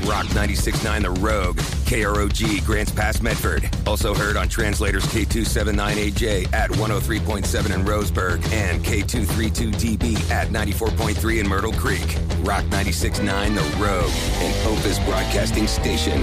Rock 96.9 The Rogue, KROG Grants Pass Medford. Also heard on translators K279AJ at 103.7 in Roseburg and K232DB at 94.3 in Myrtle Creek. Rock 96.9 The Rogue, an Opus Broadcasting station.